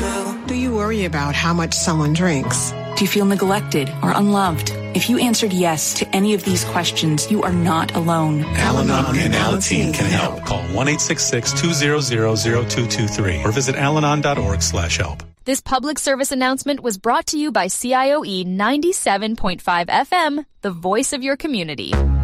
Do you worry about how much someone drinks? Do you feel neglected or unloved? If you answered yes to any of these questions, you are not alone. Al-Anon and Alateen can help. Call 1-866-200-0223 or visit alanon.org/help. This public service announcement was brought to you by CIOE 97.5 FM, the voice of your community.